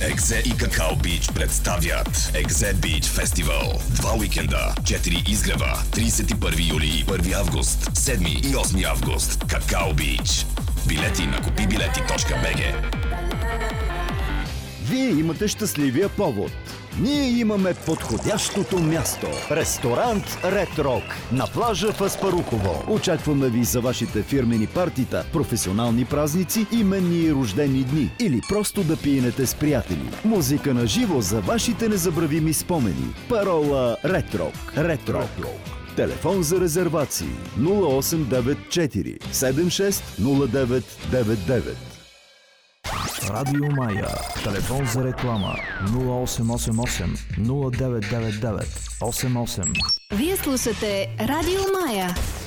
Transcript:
Екзе и Какао Бич представят Екзе Бич Фестивал. 2 уикенда, 4 изгрева, 31 юли и 1 август, 7 и 8 август. Какао Бич. Билети на kupibileti.bg. Вие имате щастливия повод. Ние имаме подходящото място. Ресторант Ред Рок на плажа в Аспарухово. Очакваме ви за вашите фирмени партита, професионални празници, именни и рождени дни или просто да пиенете с приятели. Музика на живо за вашите незабравими спомени. Парола Ред Рок. Ред Рок. Телефон за резервации 0894 760999. Радио Мая. Телефон за реклама 0888 0999 88. Вие слушате Радио Мая.